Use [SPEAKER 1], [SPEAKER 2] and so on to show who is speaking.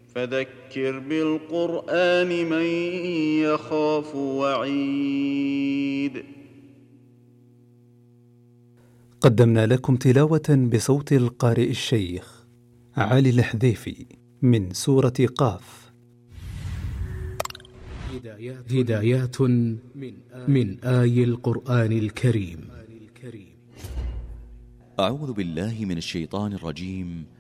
[SPEAKER 1] فذكر بالقرآن من يخاف وعيد.
[SPEAKER 2] قدمنا لكم تلاوة بصوت القارئ الشيخ علي الحذيفي من سورة قاف.
[SPEAKER 3] هدايات من آي القرآن الكريم.
[SPEAKER 4] أعوذ بالله من الشيطان الرجيم.